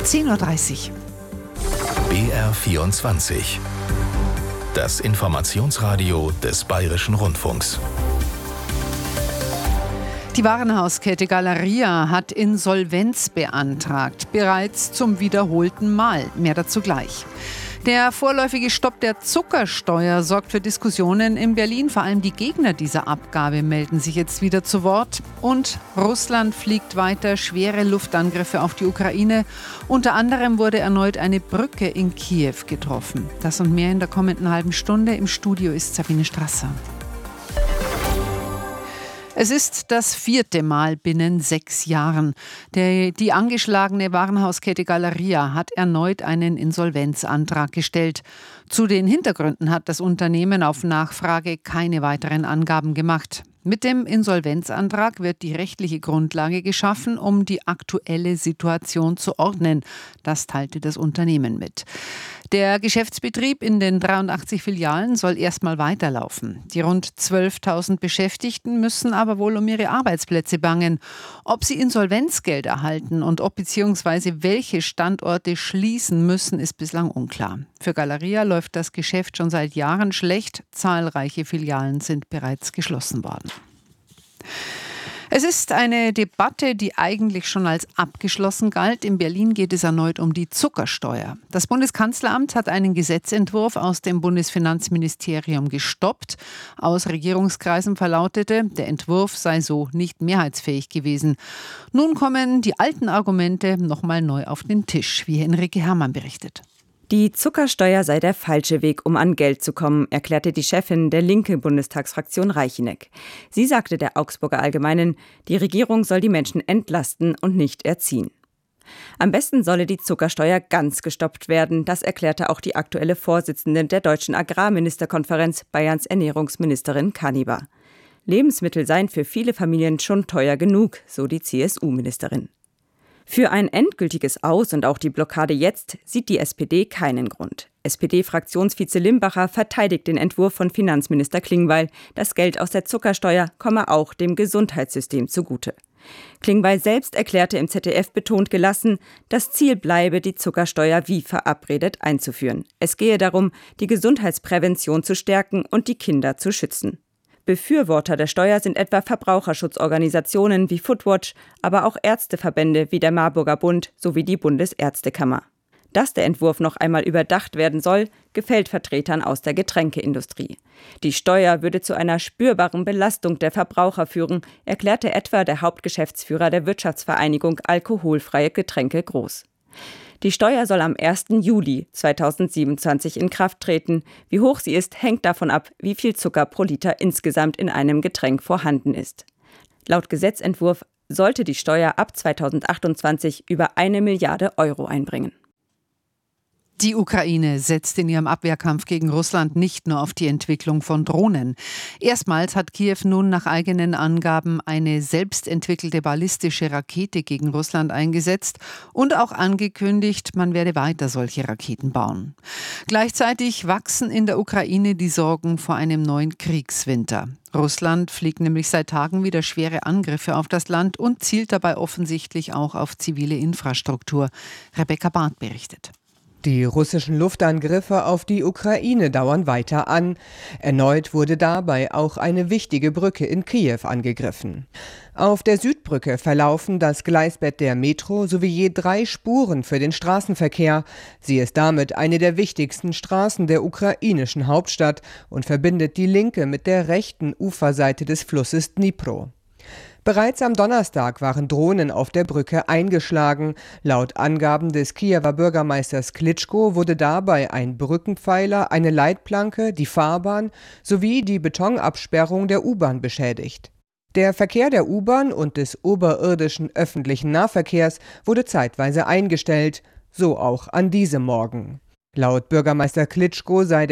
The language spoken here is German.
10:30 Uhr. BR24. Das Informationsradio des Bayerischen Rundfunks. Die Warenhauskette Galeria hat Insolvenz beantragt, bereits zum wiederholten Mal. Mehr dazu gleich. Der vorläufige Stopp der Zuckersteuer sorgt für Diskussionen in Berlin. Vor allem die Gegner dieser Abgabe melden sich jetzt wieder zu Wort. Und Russland fliegt weiter schwere Luftangriffe auf die Ukraine. Unter anderem wurde erneut eine Brücke in Kiew getroffen. Das und mehr in der kommenden halben Stunde. Im Studio ist Sabine Strasser. Es ist das 4. Mal binnen 6 Jahren. Die angeschlagene Warenhauskette Galeria hat erneut einen Insolvenzantrag gestellt. Zu den Hintergründen hat das Unternehmen auf Nachfrage keine weiteren Angaben gemacht. Mit dem Insolvenzantrag wird die rechtliche Grundlage geschaffen, um die aktuelle Situation zu ordnen. Das teilte das Unternehmen mit. Der Geschäftsbetrieb in den 83 Filialen soll erstmal weiterlaufen. Die rund 12.000 Beschäftigten müssen aber wohl um ihre Arbeitsplätze bangen. Ob sie Insolvenzgeld erhalten und ob bzw. welche Standorte schließen müssen, ist bislang unklar. Für Galeria läuft das Geschäft schon seit Jahren schlecht. Zahlreiche Filialen sind bereits geschlossen worden. Es ist eine Debatte, die eigentlich schon als abgeschlossen galt. In Berlin geht es erneut um die Zuckersteuer. Das Bundeskanzleramt hat einen Gesetzentwurf aus dem Bundesfinanzministerium gestoppt. Aus Regierungskreisen verlautete, der Entwurf sei so nicht mehrheitsfähig gewesen. Nun kommen die alten Argumente nochmal neu auf den Tisch, wie Henrike Herrmann berichtet. Die Zuckersteuer sei der falsche Weg, um an Geld zu kommen, erklärte die Chefin der Linke-Bundestagsfraktion Reicheneck. Sie sagte der Augsburger Allgemeinen, die Regierung soll die Menschen entlasten und nicht erziehen. Am besten solle die Zuckersteuer ganz gestoppt werden, das erklärte auch die aktuelle Vorsitzende der Deutschen Agrarministerkonferenz, Bayerns Ernährungsministerin Kanibar. Lebensmittel seien für viele Familien schon teuer genug, so die CSU-Ministerin. Für ein endgültiges Aus und auch die Blockade jetzt sieht die SPD keinen Grund. SPD-Fraktionsvize Limbacher verteidigt den Entwurf von Finanzminister Klingbeil. Das Geld aus der Zuckersteuer komme auch dem Gesundheitssystem zugute. Klingbeil selbst erklärte im ZDF betont gelassen, das Ziel bleibe, die Zuckersteuer wie verabredet einzuführen. Es gehe darum, die Gesundheitsprävention zu stärken und die Kinder zu schützen. Befürworter der Steuer sind etwa Verbraucherschutzorganisationen wie Foodwatch, aber auch Ärzteverbände wie der Marburger Bund sowie die Bundesärztekammer. Dass der Entwurf noch einmal überdacht werden soll, gefällt Vertretern aus der Getränkeindustrie. Die Steuer würde zu einer spürbaren Belastung der Verbraucher führen, erklärte etwa der Hauptgeschäftsführer der Wirtschaftsvereinigung Alkoholfreie Getränke Groß. Die Steuer soll am 1. Juli 2027 in Kraft treten. Wie hoch sie ist, hängt davon ab, wie viel Zucker pro Liter insgesamt in einem Getränk vorhanden ist. Laut Gesetzentwurf sollte die Steuer ab 2028 über 1 Milliarde Euro einbringen. Die Ukraine setzt in ihrem Abwehrkampf gegen Russland nicht nur auf die Entwicklung von Drohnen. Erstmals hat Kiew nun nach eigenen Angaben eine selbstentwickelte ballistische Rakete gegen Russland eingesetzt und auch angekündigt, man werde weiter solche Raketen bauen. Gleichzeitig wachsen in der Ukraine die Sorgen vor einem neuen Kriegswinter. Russland fliegt nämlich seit Tagen wieder schwere Angriffe auf das Land und zielt dabei offensichtlich auch auf zivile Infrastruktur. Rebecca Barth berichtet. Die russischen Luftangriffe auf die Ukraine dauern weiter an. Erneut wurde dabei auch eine wichtige Brücke in Kiew angegriffen. Auf der Südbrücke verlaufen das Gleisbett der Metro sowie je 3 Spuren für den Straßenverkehr. Sie ist damit eine der wichtigsten Straßen der ukrainischen Hauptstadt und verbindet die linke mit der rechten Uferseite des Flusses Dnipro. Bereits am Donnerstag waren Drohnen auf der Brücke eingeschlagen. Laut Angaben des Kiewer Bürgermeisters Klitschko wurde dabei ein Brückenpfeiler, eine Leitplanke, die Fahrbahn sowie die Betonabsperrung der U-Bahn beschädigt. Der Verkehr der U-Bahn und des oberirdischen öffentlichen Nahverkehrs wurde zeitweise eingestellt, so auch an diesem Morgen. Laut Bürgermeister Klitschko sei